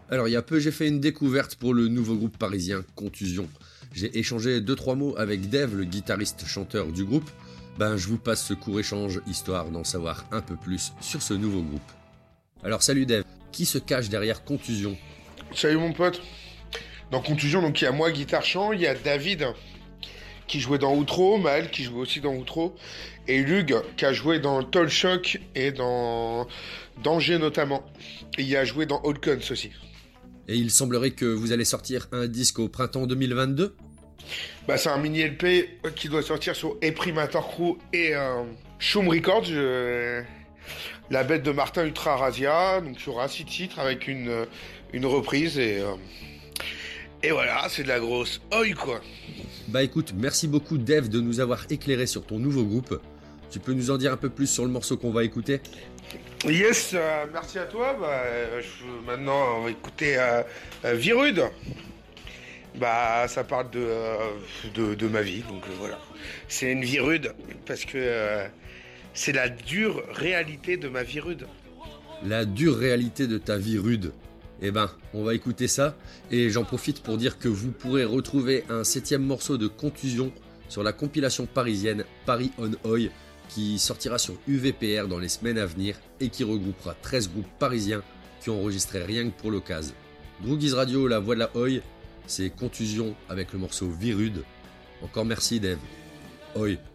Alors il y a peu j'ai fait une découverte pour le nouveau groupe parisien Contusion. J'ai échangé 2-3 mots avec Dave, le guitariste chanteur du groupe. Je vous passe ce court échange histoire d'en savoir un peu plus sur ce nouveau groupe. Alors salut Dave, qui se cache derrière Contusion? Salut mon pote. Dans Contusion, donc il y a moi, guitare chant, il y a David qui jouait dans Outro, Maël qui jouait aussi dans Outro, et Lug qui a joué dans Toll Shock et dans Danger notamment. Et il a joué dans Holkens aussi. Et il semblerait que vous allez sortir un disque au printemps 2022? C'est un mini LP qui doit sortir sur Eprimator Crew et Shum Records, la bête de Martin Ultra Razia, donc sur un 6 titres avec une reprise et voilà, c'est de la grosse oi quoi. Écoute, merci beaucoup Dave de nous avoir éclairé sur ton nouveau groupe. Tu peux nous en dire un peu plus sur le morceau qu'on va écouter? Yes, merci à toi. Maintenant, on va écouter Virude. Ça parle de ma vie, donc voilà. C'est une vie rude, parce que c'est la dure réalité de ma vie rude. La dure réalité de ta vie rude. On va écouter ça, et j'en profite pour dire que vous pourrez retrouver un 7e morceau de Contusion sur la compilation parisienne Paris on Oi, qui sortira sur UVPR dans les semaines à venir, et qui regroupera 13 groupes parisiens qui ont enregistré rien que pour l'occasion. Droogies Radio, la voix de la Oi, c'est Contusion avec le morceau Virude. Encore merci Dave. Oi.